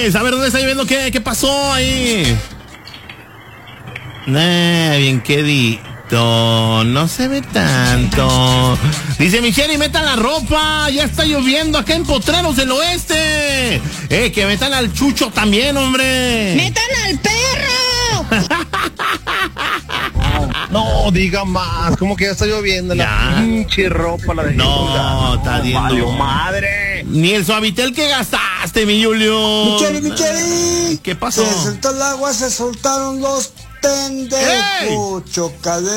Juárez. A ver, ¿dónde está lloviendo? ¿Qué pasó ahí? Bien quedito. No se ve tanto. Dice Michelle, y metan la ropa. Ya está lloviendo acá en Potreros del Oeste. Que metan al Chucho también, hombre. ¡Metan al perro! No, diga más. ¿Cómo que ya está lloviendo? Ya. La pinche ropa la dejé. No, está viendo. Valió madre. Ni el Suavitel que gastaste, mi Julio. Micheli. ¿Qué pasó? Se soltó el agua, se soltaron los pendejos. Chocadera.